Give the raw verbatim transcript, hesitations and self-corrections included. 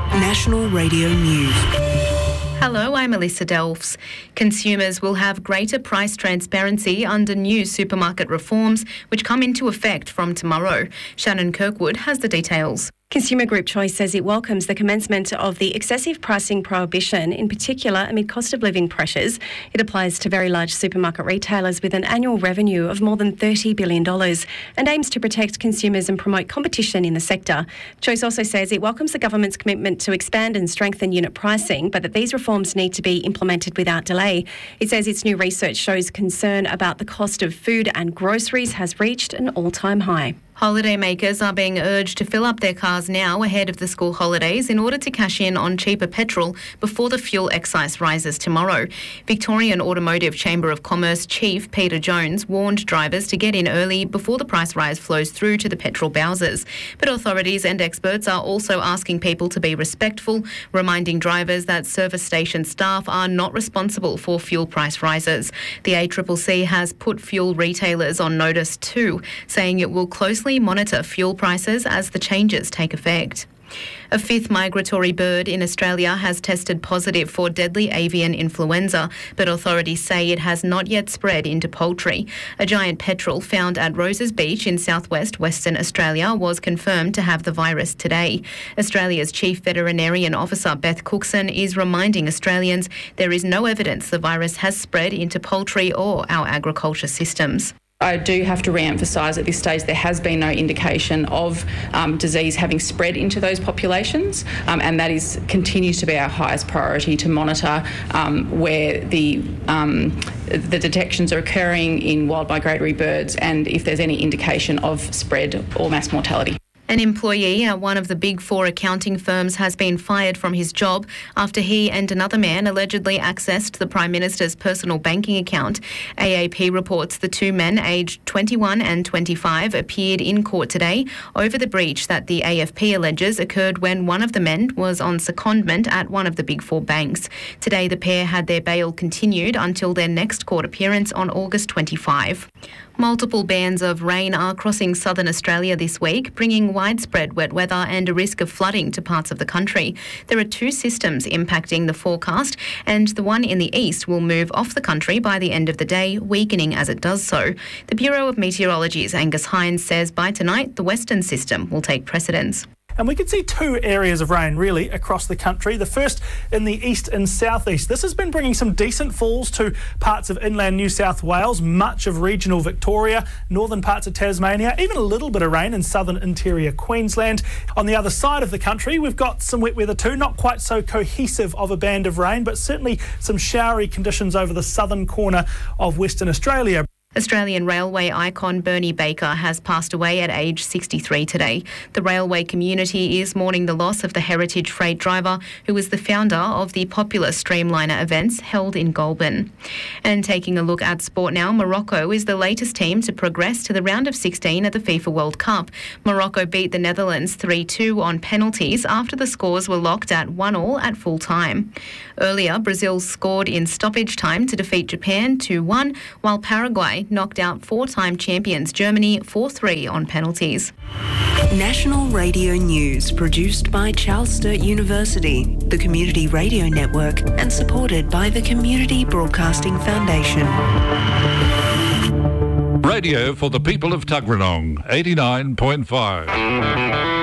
National Radio News. Hello, I'm Alyssa Delfs. Consumers will have greater price transparency under new supermarket reforms, which come into effect from tomorrow. Shannon Kirkwood has the details. Consumer Group Choice says it welcomes the commencement of the excessive pricing prohibition, in particular amid cost of living pressures. It applies to very large supermarket retailers with an annual revenue of more than thirty billion dollars and aims to protect consumers and promote competition in the sector. Choice also says it welcomes the government's commitment to expand and strengthen unit pricing, but that these reforms need to be implemented without delay. It says its new research shows concern about the cost of food and groceries has reached an all-time high. Holidaymakers are being urged to fill up their cars now ahead of the school holidays in order to cash in on cheaper petrol before the fuel excise rises tomorrow. Victorian Automotive Chamber of Commerce Chief Peter Jones warned drivers to get in early before the price rise flows through to the petrol bowsers. But authorities and experts are also asking people to be respectful, reminding drivers that service station staff are not responsible for fuel price rises. The A C C C has put fuel retailers on notice too, saying it will closely monitor fuel prices as the changes take effect. A fifth migratory bird in Australia has tested positive for deadly avian influenza, but authorities say it has not yet spread into poultry. A giant petrel found at Roses Beach in southwest Western Australia was confirmed to have the virus today. Australia's Chief Veterinarian Officer Beth Cookson is reminding Australians there is no evidence the virus has spread into poultry or our agriculture systems. I do have to re-emphasise at this stage there has been no indication of um, disease having spread into those populations, um, and that is continues to be our highest priority to monitor um, where the um, the detections are occurring in wild migratory birds and if there's any indication of spread or mass mortality. An employee at one of the big four accounting firms has been fired from his job after he and another man allegedly accessed the Prime Minister's personal banking account. A A P reports the two men, aged twenty-one and twenty-five, appeared in court today over the breach that the A F P alleges occurred when one of the men was on secondment at one of the big four banks. Today, the pair had their bail continued until their next court appearance on August twenty-fifth. Multiple bands of rain are crossing southern Australia this week, bringing widespread wet weather and a risk of flooding to parts of the country. There are two systems impacting the forecast, and the one in the east will move off the country by the end of the day, weakening as it does so. The Bureau of Meteorology's Angus Hines says by tonight the western system will take precedence. And we can see two areas of rain, really, across the country. The first in the east and southeast. This has been bringing some decent falls to parts of inland New South Wales, much of regional Victoria, northern parts of Tasmania, even a little bit of rain in southern interior Queensland. On the other side of the country, we've got some wet weather too, not quite so cohesive of a band of rain, but certainly some showery conditions over the southern corner of Western Australia. Australian railway icon Bernie Baker has passed away at age sixty-three today. The railway community is mourning the loss of the heritage freight driver who was the founder of the popular Streamliner events held in Goulburn. And taking a look at sport now, Morocco is the latest team to progress to the round of sixteen at the FIFA World Cup. Morocco beat the Netherlands three two on penalties after the scores were locked at one all at full time. Earlier, Brazil scored in stoppage time to defeat Japan two one, while Paraguay knocked out four-time champions Germany four three on penalties. National Radio News, produced by Charles Sturt University, the Community Radio Network, and supported by the Community Broadcasting Foundation. Radio for the people of Tuggeranong, eighty-nine point five.